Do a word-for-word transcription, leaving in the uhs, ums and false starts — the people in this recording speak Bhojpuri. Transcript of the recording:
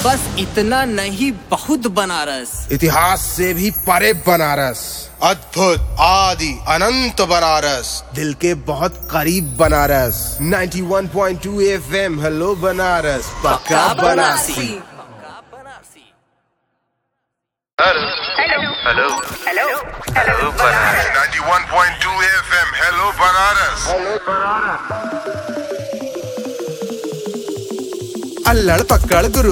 बस इतना नहीं, बहुत बनारस। इतिहास से भी परे बनारस, अद्भुत आदि अनंत बनारस, दिल के बहुत करीब बनारस। नाइंटी वन point two FM hello Banaras, पक्का Banarasi. Hello hello hello hello Banaras. Ninety वन point two FM hello Banaras. अल्लड़ पक्कड़ गुरु।